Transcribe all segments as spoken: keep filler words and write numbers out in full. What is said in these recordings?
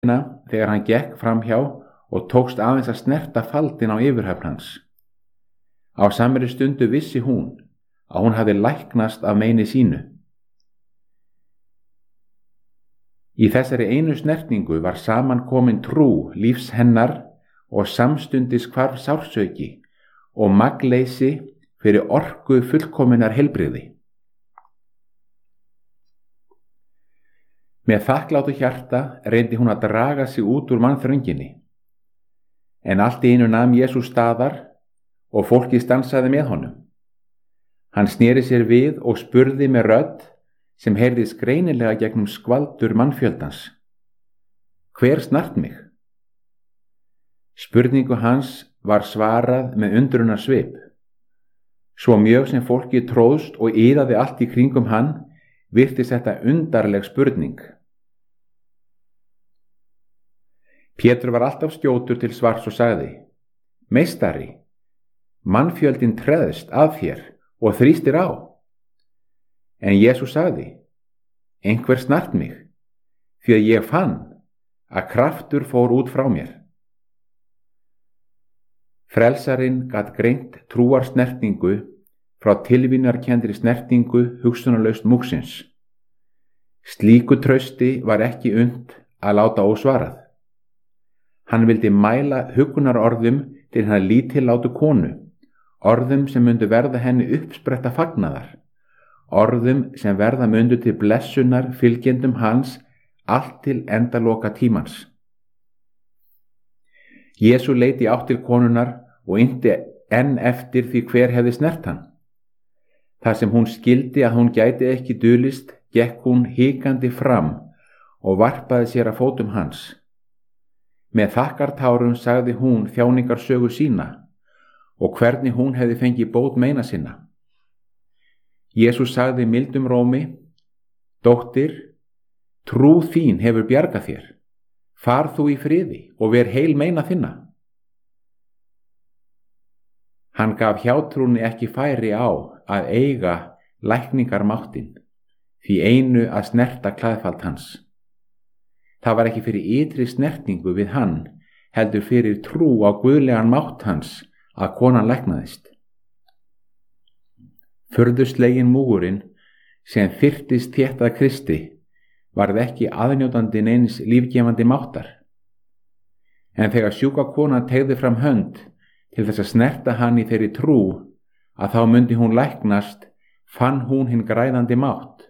þegar hann gekk framhjá og tókst aðeins að snerta faldinn á yfirhöfn hans. Á samri stundu vissi hún að hún hafði læknast af meini sínu. Í þessari einu snertingu var samankomin trú lífs hennar og samstundis hvarf sársauki og magnleysi fyrir orku fullkominnar heilbrigði. Með þakklátu hjarta reyndi hún að draga sig út úr mannþrönginni. En allt í einu nam Jesús staðar og fólkið stansaði með honum. Hann sneri sér við og spurði með rödd sem heyrðist greinilega gegnum skvaldur mannfjöldans: Hver snart mig? Spurningu hans var svarað með undrunar svip. Svo mjög sem fólkið tróðst og iðaði allt í kringum hann, virtist þetta undarleg spurning. Pétur var alltaf skjótur til svars og sagði: Meistari, mannfjöldin treðst að þér og þrýstir á. En Jesús sagði: Einhver snart mig, því að ég fann að kraftur fór út frá mér. Frelsarinn gat greint trúar snertingu frá tilvinnarkenndri snertingu hugsunarlaust múgsins. Slíku trausti var ekki unnt að láta ósvarað. Hann vildi mæla huggunarorðum til hennar lítillátu konu, orðum sem myndu verða henni uppspretta fagnaðar, orðum sem verða myndu til blessunar fylgjendum hans allt til endaloka tímans. Jesú leit í átt til konunnar og innti enn eftir því hver hefði snert hann. Þar sem hún skildi að hún gæti ekki dulist, gekk hún hikandi fram og varpaði sér að fótum hans. Með þakkartárum sagði hún þjáningarsögu sína og hvernig hún hefði fengið bót meina sinna. Jesús sagði mildum rómi: Dóttir, trú þín hefur bjargað þér. Far þú í friði og ver heil meina þinna. Hann gaf hjátrúnni ekki færi á að eiga lækningarmáttin, því einu að snerta klæðfald hans. Það var ekki fyrir ytri snertingu við hann, heldur fyrir trú á guðlegan mátt hans að konan læknaðist. Furðuslegin múgurinn sem þyrtist þétt að Kristi varð ekki aðnjótandi neins lífgefandi máttar. En þegar sjúka konan teygði fram hönd til þess að snerta hann í þeirri trú að þá myndi hún læknast, fann hún hinn græðandi mátt.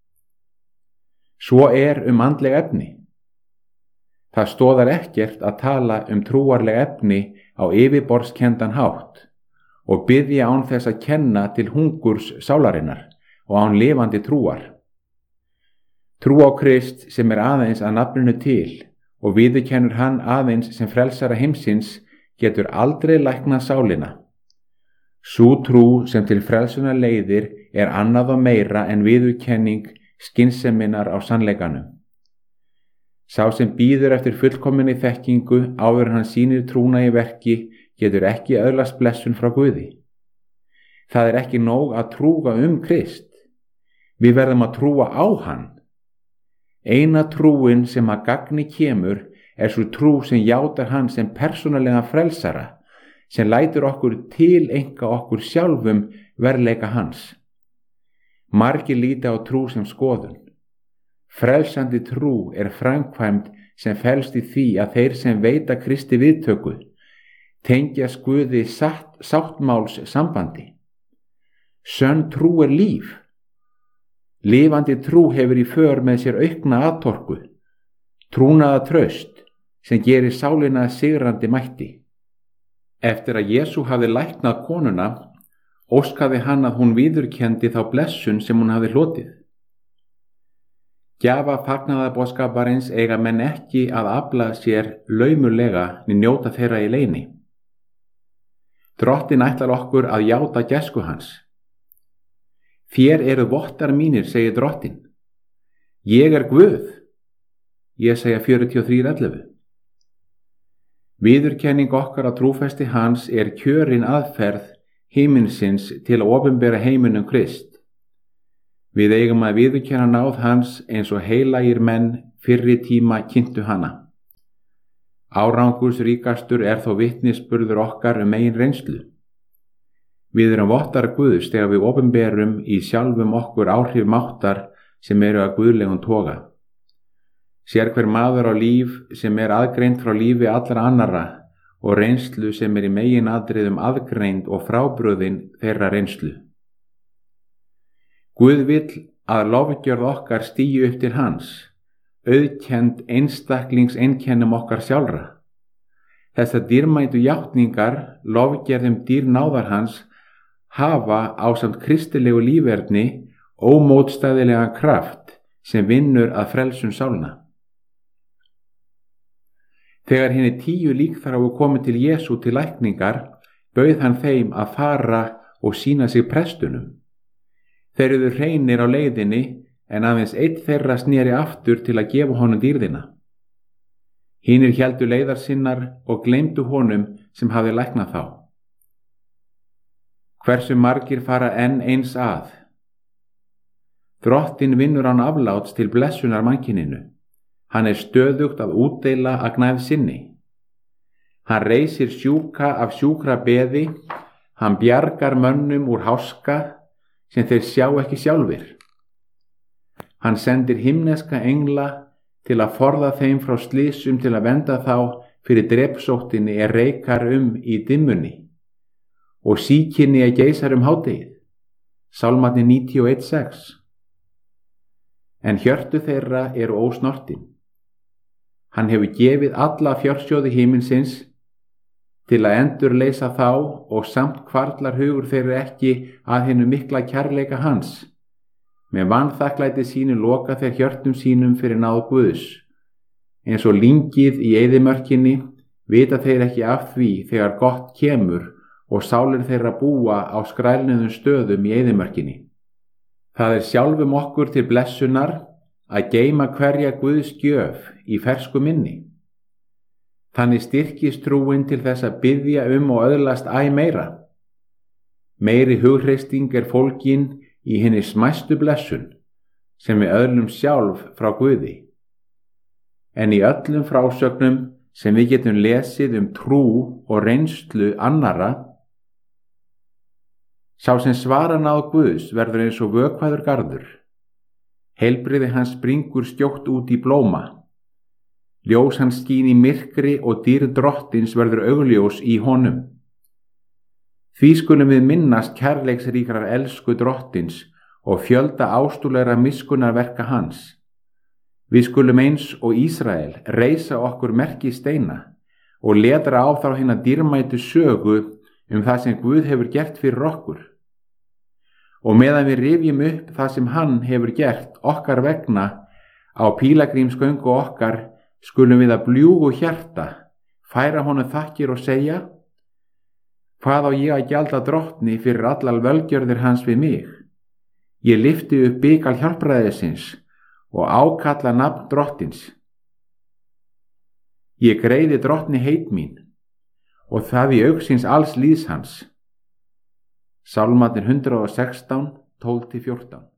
Svo er um andleg efni. Það stóðar ekkert að tala um trúarleg efni á yfirborðskenndan hátt og biðja án þess að kenna til hungurs sálarinnar og án lifandi trúar. Trú á Krist sem er aðeins að nafninu til og viðurkennur hann aðeins sem frelsara heimsins getur aldrei læknað sálina. Sú trú sem til frelsuna leiðir er annað og meira en viðurkenning skynseminnar á sannleikanum. Sá sem bíður eftir fullkominni þekkingu áður en hann sýnir trúna í verki getur ekki öðlast blessun frá Guði. Það er ekki nóg að trúa um Krist. Við verðum að trúa á hann. Eina trúin sem að gagni kemur er svo trú sem játar hann sem persónulega frelsara, sem lætur okkur tileinka okkur sjálfum verðleika hans. Margir líta á trú sem skoðun. Frelsandi trú er framkvæmd sem felst í því að þeir sem veita Kristi viðtöku tengja Guði satt, sáttmáls sambandi. Sönn trú er líf. Lifandi trú hefur í för með sér aukna atorku, trúnaða traust sem gerir sálina sigrandi mætti. Eftir að Jesú hafði læknað konuna, óskaði hann að hún viðurkenndi þá blessun sem hún hafði hlotið. Gjafa fagnaðarboðskaparins eiga menn ekki að afla sér laumulega né njóta þeirra í leyni. Drottinn ætlar okkur að játa gæsku hans. Þér eru vottar mínir, segir Drottinn. Ég er Guð. Jesaja fjörutíu og þrjú ellefu. Viðurkenning okkar að trúfesti hans er kjörin aðferð himinsins til að opinbera heiminum Krist. Við eigum að viðurkenna náð hans eins og heilagir menn fyrri tíma kynntu hana. Árangursríkastur er þó vitnisburður okkar um eigin reynslu. Við erum vottar Guðs þegar við opinberum í sjálfum okkur áhrif máttar sem eru að guðlegum toga. Sér hver maður á líf sem er aðgreind frá lífi allra annarra og reynslu sem er í meginatriðum aðgreind og frábrugðin þeirra reynslu. Guð vill að lofgjörð okkar stígi upp til hans, auðkennd einstaklingseinkennum okkar sjálfra. Þessar dýrmætu játningar, lofgerðum dýrnáðar hans, hafa ásamt kristilegu líferni ómótstæðilegan kraft sem vinnur að frelsun sálna. Þegar hinni tíu líkþráu komu til Jesú til lækningar, bauð hann þeim að fara og sýna sig prestunum. Þeir eru hreinir á leiðinni, en aðeins einn þeirra sneri aftur til að gefa honum dýrðina. Hinir héldu leiðar sinnar og gleymdu honum sem hafði læknað þá. Hversu margir fara enn eins að? Drottinn vinnur án afláts til blessunar mannkyninu. Hann er stöðugt að útdeila að gnægð sinni. Hann reisir sjúka af sjúkra beði, hann bjargar mönnum úr háska sem þeir sjá ekki sjálfir. Hann sendir himneska engla til að forða þeim frá slysum til að venda þá fyrir drepsóttinni er reikar um í dimmunni og síkinni er geisar um hádegið. Sálmarnir níutíu og eitt sex. En hjörtu þeirra eru ósnortin. Hann hefur gefið alla fjársjóði himinsins til að endurleysa þá og samt hvarflar hugur þeirra ekki að hinu mikla kærleika hans. Með vanþakklæti sínu loka þeir hjörtum sínum fyrir náð Guðs. Eins og lyngið í eyðimörkinni vita þeir ekki af því þegar gott kemur og sálir þeirra búa á skrælnuðum stöðum í eyðimörkinni. Það er sjálfum okkur til blessunar að geyma hverja Guðs gjöf í fersku minni. Þannig styrkist trúin til þess að biðja um og öðlast æ meira. Meiri hugreisting er fólgin í hinni smæstu blessun sem við öðlum sjálf frá Guði. En í öllum frásögnum sem við getum lesið um trú og reynslu annara, sá sem svara náð Guðs verður eins og vökvaður garður. Heilbrigði hans springur skjótt út í blóma. Ljós hans skín í myrkri og dýrð drottins verður augljós í honum. Því skulum við minnast kærleiksríkrar elsku drottins og fjölda ástúðlegra miskunnarverka hans. Við skulum eins og Ísrael reisa okkur merki steina og letra á þá hina dýrmætu sögu um það sem Guð hefur gert fyrir okkur. Og meðan við rifjum upp það sem hann hefur gert okkar vegna á pílagrímsgöngu okkar, skulum við að bljúgu hjarta færa honum þakkir og segja: hvað á ég að gjalda drottni fyrir allar velgjörðir hans við mig? Ég lyfti upp bikal hjálpræðisins og ákalla nafn drottins. Ég greiði drottni heit mín og það í augsins alls líðs hans. Sálmarnir hundrað og sextán, tólf til fjórtán.